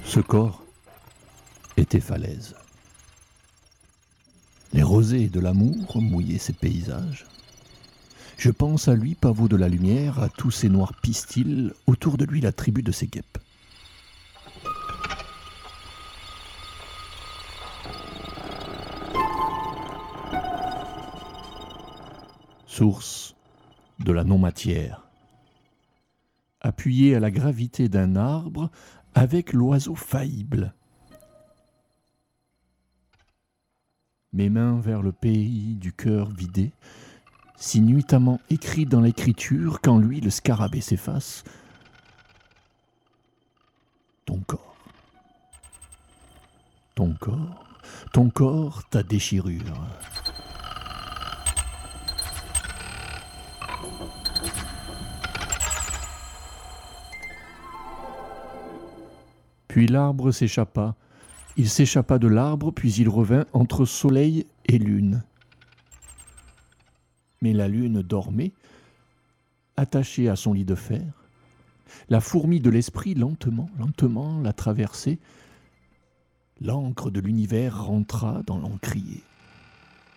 Ce corps était falaise. Les rosées de l'amour mouillaient ses paysages. Je pense à lui, pavot de la lumière, à tous ces noirs pistils, autour de lui la tribu de ses guêpes. Source de la non-matière. Appuyé à la gravité d'un arbre avec l'oiseau faillible. Mes mains vers le pays du cœur vidé, si nuitamment écrit dans l'écriture, quand lui, le scarabée, s'efface. Ton corps. Ton corps. Ton corps, ta déchirure. Puis l'arbre s'échappa. Il s'échappa de l'arbre, puis il revint entre soleil et lune. Mais la lune dormait, attachée à son lit de fer. La fourmi de l'esprit, lentement, lentement, la traversait. L'encre de l'univers rentra dans l'encrier.